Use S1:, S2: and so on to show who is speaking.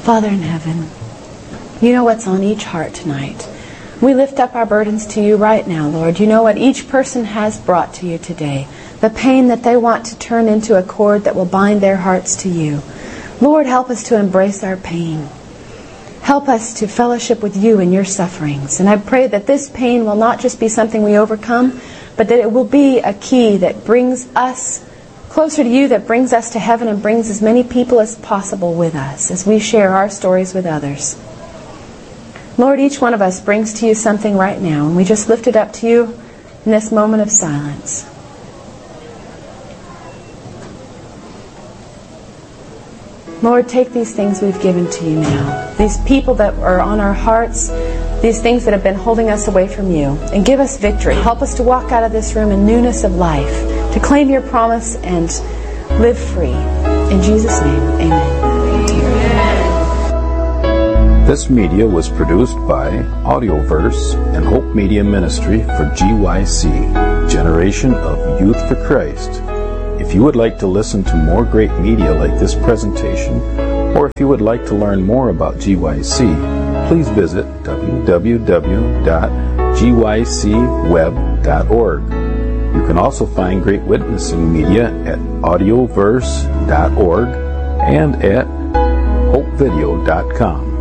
S1: Father in heaven, you know what's on each heart tonight. We lift up our burdens to you right now, Lord. You know what each person has brought to you today. The pain that they want to turn into a cord that will bind their hearts to you. Lord, help us to embrace our pain. Help us to fellowship with you in your sufferings. And I pray that this pain will not just be something we overcome, but that it will be a key that brings us closer to you, that brings us to heaven and brings as many people as possible with us as we share our stories with others. Lord, each one of us brings to you something right now, and we just lift it up to you in this moment of silence. Lord, take these things we've given to you now, these people that are on our hearts, these things that have been holding us away from you, and give us victory. Help us to walk out of this room in newness of life, to claim your promise and live free. In Jesus' name, amen.
S2: This media was produced by Audioverse and Hope Media Ministry for GYC, Generation of Youth for Christ. If you would like to listen to more great media like this presentation, or if you would like to learn more about GYC, please visit www.gycweb.org. You can also find great witnessing media at audioverse.org and at hopevideo.com.